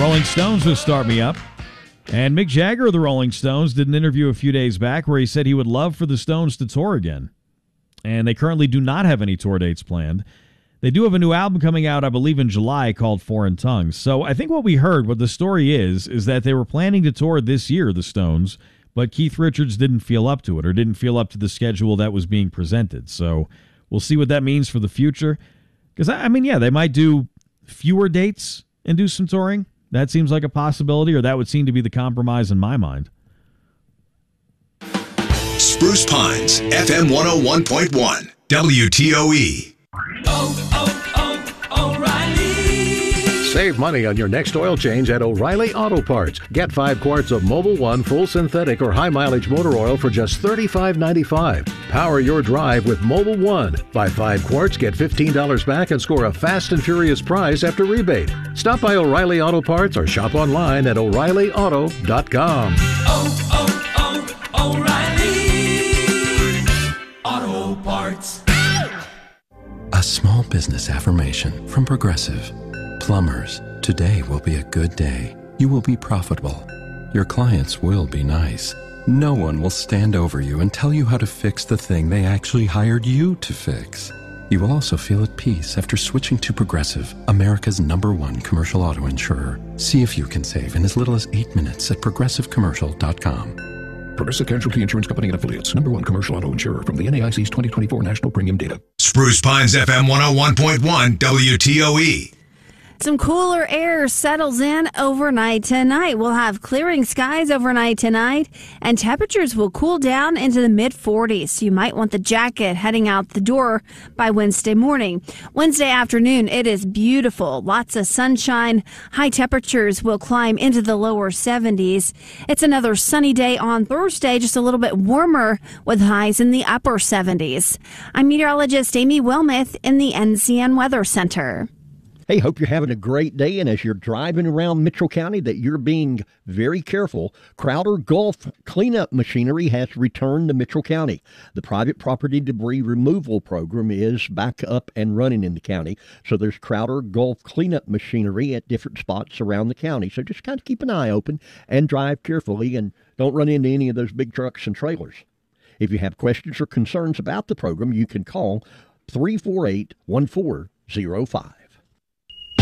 Rolling Stones with Start Me Up. And Mick Jagger of the Rolling Stones did an interview a few days back where he said he would love for the Stones to tour again. And they currently do not have any tour dates planned. They do have a new album coming out, I believe, in July called Foreign Tongues. So I think what we heard, what the story is that they were planning to tour this year, the Stones, but Keith Richards didn't feel up to it or didn't feel up to the schedule that was being presented. So we'll see what that means for the future. Because, I mean, yeah, they might do fewer dates and do some touring. That seems like a possibility, or that would seem to be the compromise in my mind. Spruce Pines, FM 101.1, WTOE. O'Reilly. Save money on your next oil change at O'Reilly Auto Parts. Get 5 quarts of Mobil 1 full synthetic or high mileage motor oil for just $35.95. Power your drive with Mobil 1. Buy 5 quarts, get $15 back, and score a fast and furious prize after rebate. Stop by O'Reilly Auto Parts or shop online at O'ReillyAuto.com. O'Reilly Auto Parts. A small business affirmation from Progressive. Plumbers, today will be a good day. You will be profitable. Your clients will be nice. No one will stand over you and tell you how to fix the thing they actually hired you to fix. You will also feel at peace after switching to Progressive, America's #1 commercial auto insurer. See if you can save in as little as 8 minutes at progressivecommercial.com. Progressive Casualty Insurance Company and Affiliates. #1 commercial auto insurer from the NAIC's 2024 National Premium Data. Spruce Pines, FM 101.1, WTOE. Some cooler air settles in overnight tonight. We'll have clearing skies overnight tonight, and temperatures will cool down into the mid-40s. So you might want the jacket heading out the door by Wednesday morning. Wednesday afternoon, it is beautiful. Lots of sunshine. High temperatures will climb into the lower 70s. It's another sunny day on Thursday, just a little bit warmer with highs in the upper 70s. I'm meteorologist Amy Wilmoth in the NCN Weather Center. Hey, hope you're having a great day, and as you're driving around Mitchell County, that you're being very careful. Crowder Gulf Cleanup Machinery has returned to Mitchell County. The private property debris removal program is back up and running in the county, so there's Crowder Gulf Cleanup Machinery at different spots around the county. So just kind of keep an eye open and drive carefully, and don't run into any of those big trucks and trailers. If you have questions or concerns about the program, you can call 348-1405.